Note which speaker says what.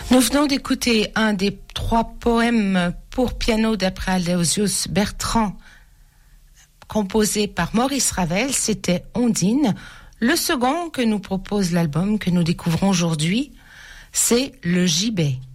Speaker 1: Nous venons d'écouter un des 3 poèmes pour piano d'après Aloysius Bertrand, composé par Maurice Ravel, c'était Ondine. Le second que nous propose l'album que nous découvrons aujourd'hui, c'est Le Gibet.